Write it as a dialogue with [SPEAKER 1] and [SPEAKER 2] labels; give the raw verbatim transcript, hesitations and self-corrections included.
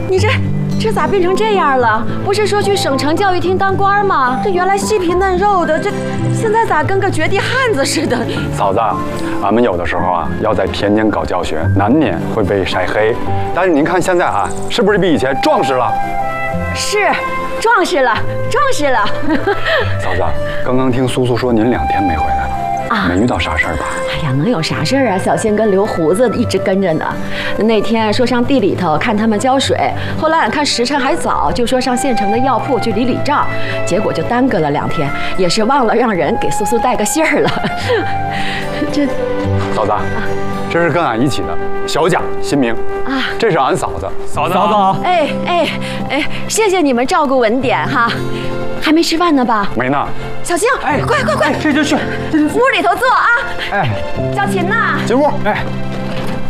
[SPEAKER 1] 你这这咋变成这样了？不是说去省城教育厅当官吗？这原来细皮嫩肉的，这现在咋跟个绝地汉子似的？
[SPEAKER 2] 嫂子，俺们有的时候啊，要在田间搞教学，难免会被晒黑。但是您看现在啊，是不是比以前壮实了？
[SPEAKER 1] 是，壮实了，壮实了。
[SPEAKER 2] 嫂子，刚刚听苏苏说您两天没回来了。 啊，没遇到啥事儿吧？
[SPEAKER 1] 哎呀，能有啥事儿啊？小仙跟留胡子一直跟着呢。那天说上地里头看他们浇水，后来俺看时辰还早，就说上县城的药铺去理理账，结果就耽搁了两天，也是忘了让人给苏苏带个信儿了。这，
[SPEAKER 2] 嫂子，啊、这是跟俺一起的小贾新明啊，这是俺嫂子，
[SPEAKER 3] 嫂子嫂子好。
[SPEAKER 1] 哎哎哎，谢谢你们照顾文典哈。 还没吃饭呢吧？
[SPEAKER 2] 没呢。
[SPEAKER 1] 小星，哎，快快快，
[SPEAKER 3] 这就去，
[SPEAKER 1] 屋里头坐啊！
[SPEAKER 2] 哎，
[SPEAKER 1] 叫琴呐，
[SPEAKER 2] 进屋。
[SPEAKER 3] 哎。